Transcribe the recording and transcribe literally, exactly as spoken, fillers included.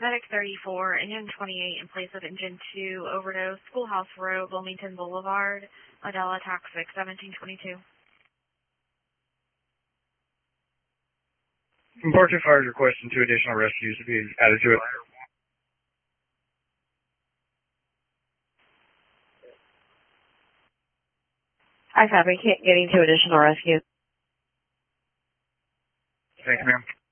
Medic thirty-four, engine twenty-eight in place of engine two, overdose, Schoolhouse Road, Wilmington Boulevard, Adela Toxic, seventeen twenty-two. Park two Fire is requesting two additional rescues to be added to it. I copy, getting two additional rescues. Thank you, ma'am.